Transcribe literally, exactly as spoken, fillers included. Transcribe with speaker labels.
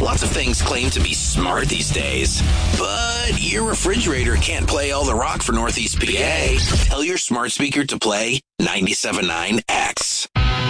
Speaker 1: Lots of things claim to be smart these days, but your refrigerator can't play all the rock for Northeast P A. Tell your smart speaker to play ninety-seven point nine X.